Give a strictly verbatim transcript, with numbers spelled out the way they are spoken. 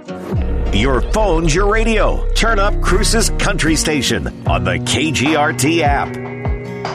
Your phone's your radio. Turn up Cruce's Country Station on the K G R T app.